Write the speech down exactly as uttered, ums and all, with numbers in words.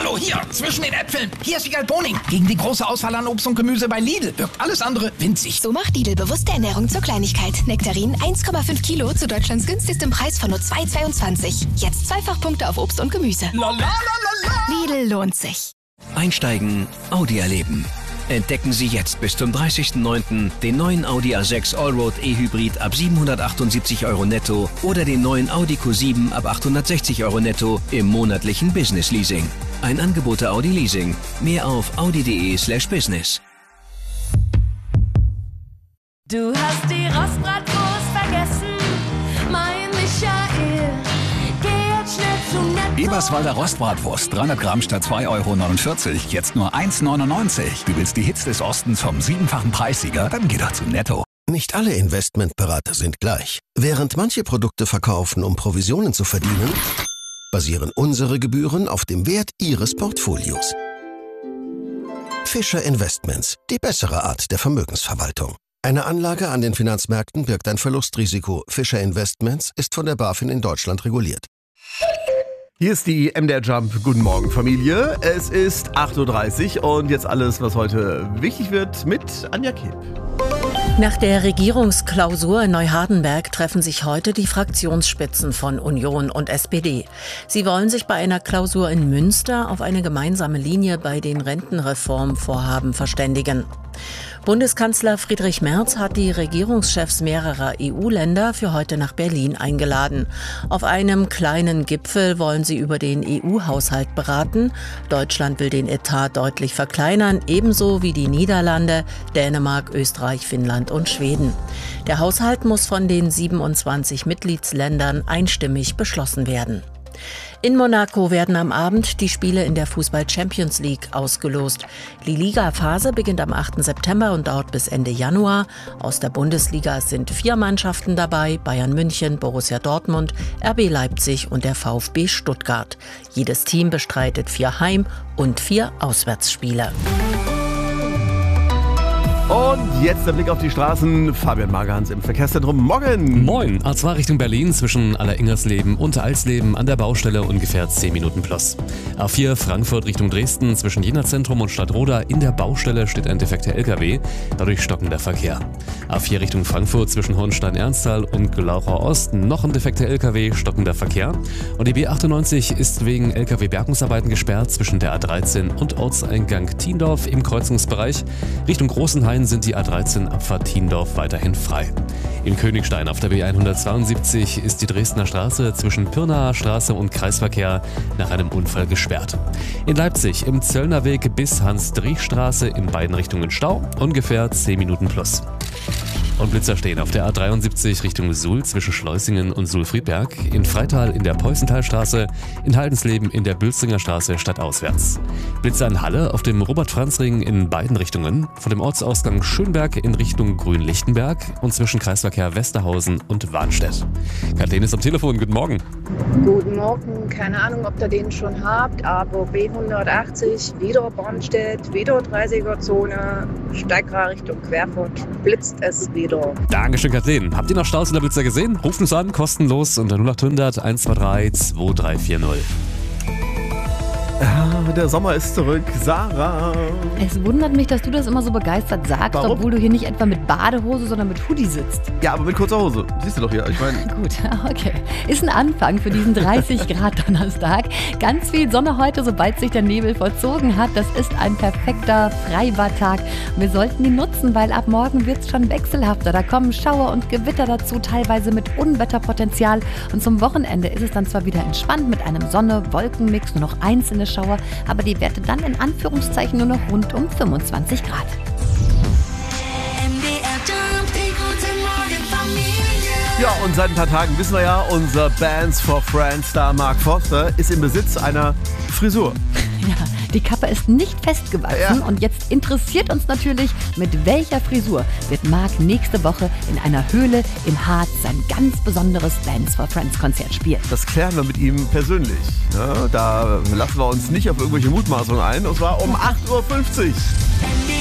Hallo, hier, zwischen den Äpfeln. Hier ist Wiegald Boning. Gegen die große Auswahl an Obst und Gemüse bei Lidl wirkt alles andere winzig. So macht Lidl bewusste Ernährung zur Kleinigkeit. Nektarin eins Komma fünf Kilo zu Deutschlands günstigstem Preis von nur zwei Komma zweiundzwanzig. Jetzt Zweifachpunkte auf Obst und Gemüse. La, la, la, la, la. Lidl lohnt sich. Einsteigen, Audi erleben. Entdecken Sie jetzt bis zum dreißigsten neunten den neuen Audi A sechs Allroad E-Hybrid ab siebenhundertachtundsiebzig Euro netto oder den neuen Audi Q sieben ab achthundertsechzig Euro netto im monatlichen Business Leasing. Ein Angebot der Audi Leasing. Mehr auf audi.de slash business. Du hast die Rostbratwurst vergessen, mein Michael. Geh jetzt schnell zu Netto. Eberswalder Rostbratwurst, dreihundert Gramm statt zwei Euro neunundvierzig, jetzt nur eins neunundneunzig. Du willst die Hits des Ostens vom siebenfachen Preissieger? Dann geh doch zu Netto. Nicht alle Investmentberater sind gleich. Während manche Produkte verkaufen, um Provisionen zu verdienen, basieren unsere Gebühren auf dem Wert Ihres Portfolios. Fischer Investments, die bessere Art der Vermögensverwaltung. Eine Anlage an den Finanzmärkten birgt ein Verlustrisiko. Fischer Investments ist von der BaFin in Deutschland reguliert. Hier ist die M D R Jump. Guten Morgen, Familie. Es ist acht Uhr dreißig und jetzt alles, was heute wichtig wird, mit Anja Keb. Nach der Regierungsklausur in Neuhardenberg treffen sich heute die Fraktionsspitzen von Union und S P D. Sie wollen sich bei einer Klausur in Münster auf eine gemeinsame Linie bei den Rentenreformvorhaben verständigen. Bundeskanzler Friedrich Merz hat die Regierungschefs mehrerer E U-Länder für heute nach Berlin eingeladen. Auf einem kleinen Gipfel wollen sie über den E U-Haushalt beraten. Deutschland will den Etat deutlich verkleinern, ebenso wie die Niederlande, Dänemark, Österreich, Finnland und Schweden. Der Haushalt muss von den siebenundzwanzig Mitgliedsländern einstimmig beschlossen werden. In Monaco werden am Abend die Spiele in der Fußball-Champions League ausgelost. Die Liga-Phase beginnt am achten September und dauert bis Ende Januar. Aus der Bundesliga sind vier Mannschaften dabei: Bayern München, Borussia Dortmund, R B Leipzig und der VfB Stuttgart. Jedes Team bestreitet vier Heim- und vier Auswärtsspiele. Und jetzt der Blick auf die Straßen. Fabian Magerhans im Verkehrszentrum. Morgen! Moin. A zwei Richtung Berlin zwischen Alleringersleben und Alsleben an der Baustelle ungefähr zehn Minuten plus. A vier Frankfurt Richtung Dresden zwischen Jena Zentrum und Stadtroda in der Baustelle steht ein defekter L K W, dadurch stockender Verkehr. A vier Richtung Frankfurt zwischen Hohenstein-Ernsthal und Glauchau Ost noch ein defekter L K W, stockender Verkehr. Und die B achtundneunzig ist wegen L K W-Bergungsarbeiten gesperrt zwischen der A dreizehn und Ortseingang Thiendorf im Kreuzungsbereich. Richtung Großenhain sind die A dreizehn Abfahrt Thiendorf weiterhin frei. In Königstein auf der B hundertzweiundsiebzig ist die Dresdner Straße zwischen Pirnaer Straße und Kreisverkehr nach einem Unfall gesperrt. In Leipzig im Zöllner Weg bis Hans-Driesch-Straße in beiden Richtungen Stau, ungefähr zehn Minuten plus. Und Blitzer stehen auf der A dreiundsiebzig Richtung Suhl zwischen Schleusingen und Suhl-Friedberg, in Freital in der Peusenthalstraße, in Haldensleben in der Bülzinger Straße stadtauswärts. Blitzer in Halle auf dem Robert-Franz-Ring in beiden Richtungen, von dem Ortsausgang Schönberg in Richtung Grünlichtenberg und zwischen Kreisverkehr Westerhausen und Warnstedt. Kathleen ist am Telefon, guten Morgen. Guten Morgen, keine Ahnung, ob ihr den schon habt, aber B hundertachtzig, wieder Bornstedt, wieder dreißiger-Zone, Steigra Richtung Querfurt, blitzt es wieder. Dankeschön, Kathleen. Habt ihr noch Staus in der Blitzer gesehen? Ruft uns an, kostenlos unter null acht hundert eins zwei drei zwei drei vier null. Ja, der Sommer ist zurück. Sarah. Es wundert mich, dass du das immer so begeistert sagst, Warum? Obwohl du hier nicht etwa mit Badehose, sondern mit Hoodie sitzt. Ja, aber mit kurzer Hose. Siehst du doch hier. Ich meine. Gut, okay. Ist ein Anfang für diesen dreißig Grad Donnerstag. Ganz viel Sonne heute, sobald sich der Nebel verzogen hat. Das ist ein perfekter Freibadtag. Wir sollten ihn nutzen, weil ab morgen wird es schon wechselhafter. Da kommen Schauer und Gewitter dazu, teilweise mit Unwetterpotenzial. Und zum Wochenende ist es dann zwar wieder entspannt mit einem Sonne-Wolken-Mix, nur noch einzelne Schauer, aber die Werte dann in Anführungszeichen nur noch rund um fünfundzwanzig Grad. Ja, und seit ein paar Tagen wissen wir ja, unser Bands for Friends Star Mark Forster ist im Besitz einer Frisur. Ja, die Kappe ist nicht festgewachsen ja. Und jetzt interessiert uns natürlich, mit welcher Frisur wird Mark nächste Woche in einer Höhle im Harz sein ganz besonderes Bands for Friends Konzert spielen. Das klären wir mit ihm persönlich. Ja, da lassen wir uns nicht auf irgendwelche Mutmaßungen ein, und zwar um acht Uhr fünfzig.